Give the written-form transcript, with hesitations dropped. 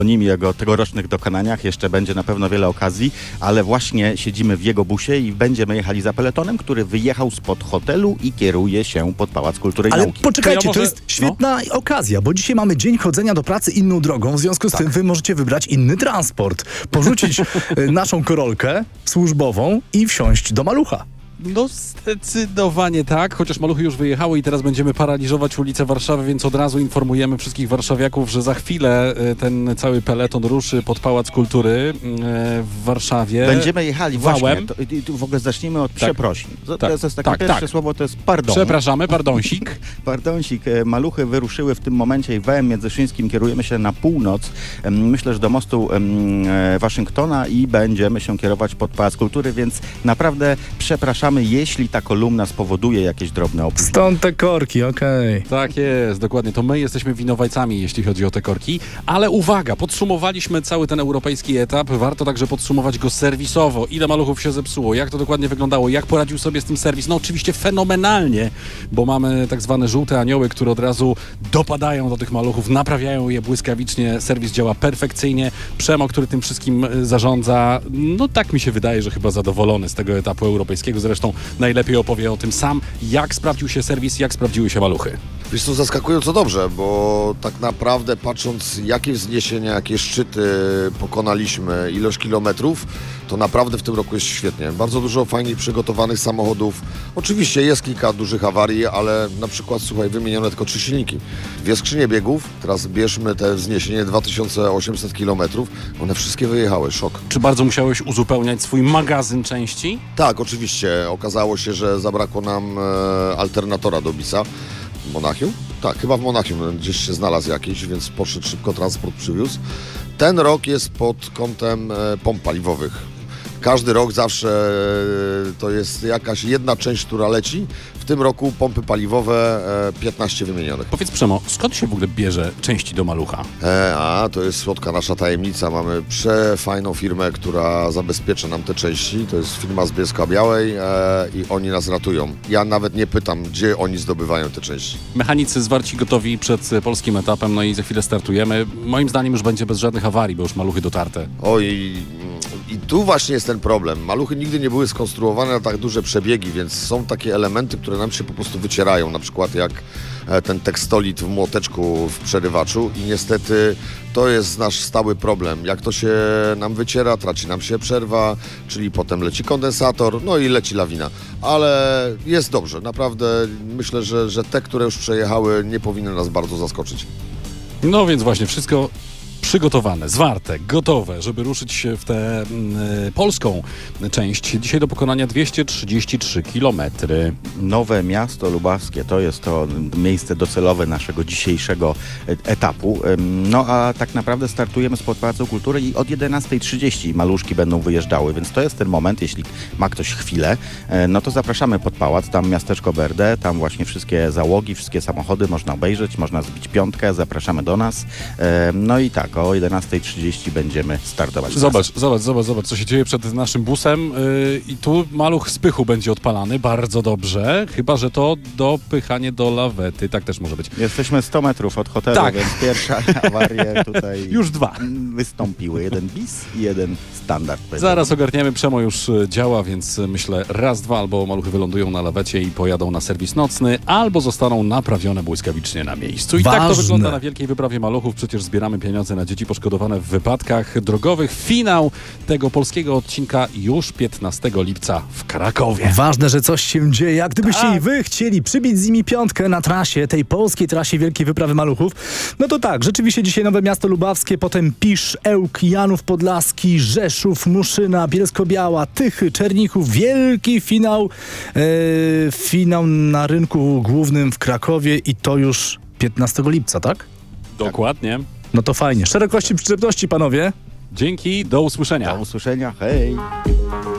o nim i jego tegorocznych dokonaniach. Jeszcze będzie na pewno wiele okazji, ale właśnie siedzimy w jego busie i będziemy jechali za peletonem, który wyjechał spod hotelu i kieruje się pod Pałac Kultury i Ale Nauki. poczekajcie, To to ja jest świetna okazja, bo dzisiaj mamy dzień chodzenia do pracy inną drogą, w związku z tym wy możecie wybrać inny transport. Porzucić naszą korolkę służbową i wsiąść do malucha. No zdecydowanie tak, chociaż maluchy już wyjechały i teraz będziemy paraliżować ulice Warszawy, więc od razu informujemy wszystkich warszawiaków, że za chwilę ten cały peleton ruszy pod Pałac Kultury w Warszawie. Będziemy jechali właśnie. wałem. Tu w ogóle zacznijmy od przeprosin. To Tak, jest takie tak, pierwsze tak. słowo, to jest pardon. Przepraszamy, pardonsik. Pardonsik. Maluchy wyruszyły w tym momencie i wałem międzyszyńskim kierujemy się na północ. Myślę, że do mostu Waszyngtona i będziemy się kierować pod Pałac Kultury, więc naprawdę przepraszamy, jeśli ta kolumna spowoduje jakieś drobne opóźnienie. Stąd te korki, okej. Tak jest, dokładnie. To my jesteśmy winowajcami, jeśli chodzi o te korki. Ale uwaga, podsumowaliśmy cały ten europejski etap. Warto także podsumować go serwisowo. Ile maluchów się zepsuło, jak to dokładnie wyglądało, jak poradził sobie z tym serwis. No oczywiście fenomenalnie, bo mamy tak zwane żółte anioły, które od razu dopadają do tych maluchów, naprawiają je błyskawicznie. Serwis działa perfekcyjnie. Przemo, który tym wszystkim zarządza, no tak mi się wydaje, że chyba zadowolony z tego etapu europejskiego. Zresztą najlepiej opowie o tym sam, jak sprawdził się serwis, jak sprawdziły się maluchy. Wiesz co, zaskakująco dobrze, bo tak naprawdę patrząc, jakie wzniesienia, jakie szczyty pokonaliśmy, ilość kilometrów, to naprawdę w tym roku jest świetnie. Bardzo dużo fajnie przygotowanych samochodów. Oczywiście jest kilka dużych awarii, ale na przykład, słuchaj, wymienione tylko 3 silniki. 2 skrzynie biegów, teraz bierzmy te wzniesienie 2800 kilometrów, one wszystkie wyjechały, szok. Czy bardzo musiałeś uzupełniać swój magazyn części? Tak, oczywiście. Okazało się, że zabrakło nam alternatora do Bisa. W Monachium? Tak, chyba w Monachium gdzieś się znalazł jakiś, więc poszedł szybko, transport przywiózł. Ten rok jest pod kątem pomp paliwowych. Każdy rok zawsze to jest jakaś jedna część, która leci. W tym roku pompy paliwowe 15 wymienionych. Powiedz Przemo, skąd się w ogóle bierze części do malucha? To jest słodka nasza tajemnica. Mamy przefajną firmę, która zabezpiecza nam te części. To jest firma z Bielska-Białej i oni nas ratują. Ja nawet nie pytam, gdzie oni zdobywają te części. Mechanicy zwarci gotowi przed polskim etapem, no i za chwilę startujemy. Moim zdaniem już będzie bez żadnych awarii, bo już maluchy dotarte. Oj, i tu właśnie jest ten problem. Maluchy nigdy nie były skonstruowane na tak duże przebiegi, więc są takie elementy, które nam się po prostu wycierają. Na przykład jak ten tekstolit w młoteczku w przerywaczu i niestety to jest nasz stały problem. Jak to się nam wyciera, traci nam się przerwa, czyli potem leci kondensator, no i leci lawina. Ale jest dobrze. Naprawdę myślę, że te, które już przejechały, nie powinny nas bardzo zaskoczyć. No więc właśnie, wszystko przygotowane, zwarte, gotowe, żeby ruszyć w tę polską część. Dzisiaj do pokonania 233 kilometry. Nowe Miasto Lubawskie to jest to miejsce docelowe naszego dzisiejszego etapu. No a tak naprawdę startujemy spod Pałacu Kultury i od 11:30 maluszki będą wyjeżdżały, więc to jest ten moment, jeśli ma ktoś chwilę, no to zapraszamy pod pałac, tam miasteczko Berde, tam właśnie wszystkie załogi, wszystkie samochody można obejrzeć, można zbić piątkę, zapraszamy do nas. No i tak, o 11:30 będziemy startować. Zobacz, co się dzieje przed naszym busem i tu maluch z pychu będzie odpalany, bardzo dobrze, chyba że to dopychanie do lawety, tak też może być. Jesteśmy 100 metrów od hotelu, Tak. więc pierwsze awarie tutaj Już 2. wystąpiły. Jeden bis i jeden standard. Zaraz ogarniemy, Przemo już działa, więc myślę raz, dwa, albo maluchy wylądują na lawecie i pojadą na serwis nocny, albo zostaną naprawione błyskawicznie na miejscu. I tak to Ważne. wygląda na wielkiej wyprawie maluchów, przecież zbieramy pieniądze na dzieci poszkodowane w wypadkach drogowych. Finał tego polskiego odcinka już 15 lipca w Krakowie. Ważne, że coś się dzieje. A gdybyście i wy chcieli przybić z nimi piątkę na trasie, tej polskiej trasie Wielkiej Wyprawy Maluchów, no to tak, rzeczywiście dzisiaj Nowe Miasto Lubawskie, potem Pisz, Ełk, Janów Podlaski, Rzeszów, Muszyna, Bielsko-Biała, Tychy, Czernichów, wielki finał, finał na rynku głównym w Krakowie i to już 15 lipca, tak? Dokładnie. No to fajnie. Szerokości, przyczepności, panowie. Dzięki, do usłyszenia. Do usłyszenia, hej!